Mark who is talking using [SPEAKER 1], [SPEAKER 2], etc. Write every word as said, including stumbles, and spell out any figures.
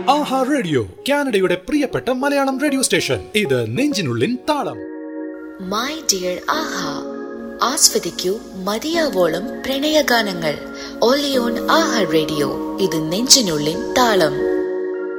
[SPEAKER 1] ആഹാ radio, കാനഡയുടെ പ്രിയപ്പെട്ട Malayalam radio station. ഇത് നെഞ്ചിനുള്ളിൻ താളം.
[SPEAKER 2] മൈ ഡിയർ ആഹാ, ആസ്വദിക്കൂ മതിയാവോളം പ്രണയഗാനങ്ങൾ. Only on Aaha radio. ഇത് നെഞ്ചിനുള്ളിൻ താളം.